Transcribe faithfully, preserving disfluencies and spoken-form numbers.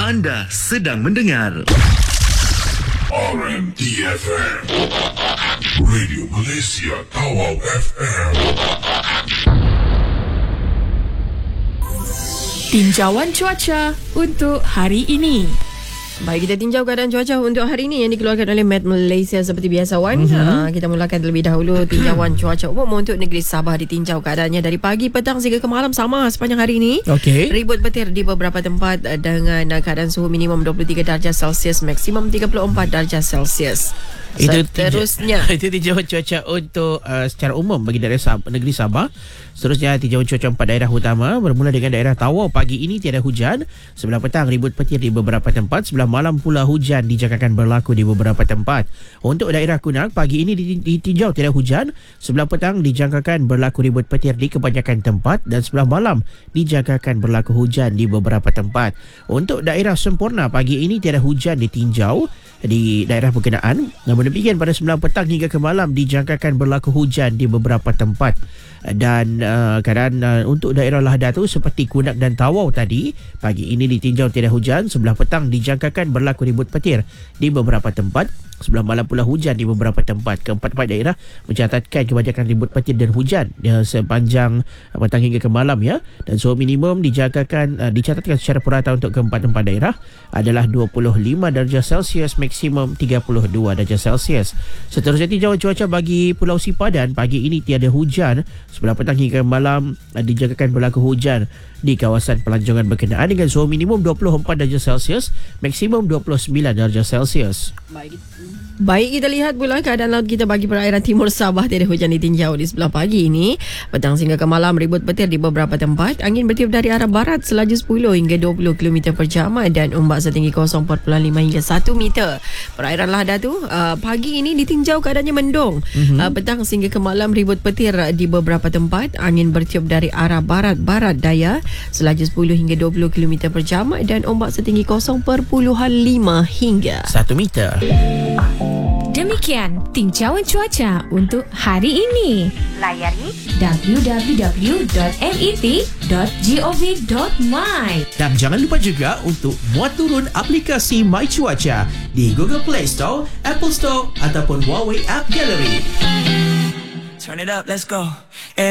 Anda sedang mendengar R M D F M, Radio Malaysia Tawau F M. Tinjauan cuaca untuk hari ini. Baik, kita tinjau keadaan cuaca untuk hari ini yang dikeluarkan oleh Met Malaysia seperti biasa, Wan. Mm-hmm. Ha, kita mulakan terlebih dahulu tinjauan cuaca umum untuk negeri Sabah. Ditinjau keadaannya dari pagi, petang sehingga ke malam sama sepanjang hari ini. Okey. Ribut petir di beberapa tempat dengan keadaan suhu minimum dua puluh tiga darjah Celsius, maksimum tiga puluh empat darjah Celsius. Itu Seterusnya tinjau, itu tinjauan cuaca untuk uh, secara umum bagi daerah Sabah, negeri Sabah. Seterusnya tinjauan cuaca empat daerah utama, bermula dengan daerah Tawau. Pagi ini tiada hujan. Sebelah petang ribut petir di beberapa tempat. Sebelah malam pula hujan dijangkakan berlaku di beberapa tempat. Untuk daerah Kunang, pagi ini ditinjau tiada hujan. Sebelah petang dijangkakan berlaku ribut petir di kebanyakan tempat, dan sebelah malam dijangkakan berlaku hujan di beberapa tempat. Untuk daerah Semporna, pagi ini tiada hujan ditinjau di daerah berkenaan. Namun demikian, pada sembilan petang hingga ke malam dijangkakan berlaku hujan di beberapa tempat. Dan uh, keadaan uh, untuk daerah Lahadatu seperti Kunak dan Tawau tadi, pagi ini ditinjau tiada hujan. Sebelah petang dijangkakan berlaku ribut petir di beberapa tempat. Sebelah malam pula hujan di beberapa tempat. Keempat-empat daerah mencatatkan kebanyakan ribut petir dan hujan ya, sepanjang petang hingga ke malam ya. Dan suhu minimum dijangkakan uh, dicatatkan secara purata untuk keempat-empat daerah adalah dua puluh lima darjah Celsius, maksimum tiga puluh dua darjah Celsius. Seterusnya tinjauan cuaca bagi Pulau Sipadan, pagi ini tiada hujan. Sebelah petang hingga malam uh, dijangkakan berlaku hujan di kawasan pelancongan berkenaan dengan suhu minimum dua puluh empat darjah Celsius, maksimum dua puluh sembilan darjah Celsius. Baik. Baik, kita lihat pula keadaan laut kita bagi perairan timur Sabah. Tiada hujan ditinjau di sebelah pagi ini. Petang hingga ke malam ribut petir di beberapa tempat. Angin bertiup dari arah barat selaju sepuluh hingga dua puluh kilometer per jam dan ombak setinggi kosong perpuluhan lima hingga satu meter. Perairan Lahadatu uh, pagi ini ditinjau keadaannya mendung. Mm-hmm. Uh, petang hingga ke malam ribut petir di beberapa tempat. Angin bertiup dari arah barat-barat daya selaju sepuluh hingga dua puluh kilometer per jam dan ombak setinggi kosong perpuluhan lima hingga satu meter. Demikian tinjauan cuaca untuk hari ini. Layari w w w dot met dot gov dot my. Dan jangan lupa juga untuk muat turun aplikasi My Cuaca di Google Play Store, Apple Store ataupun Huawei App Gallery. Turn it up, let's go.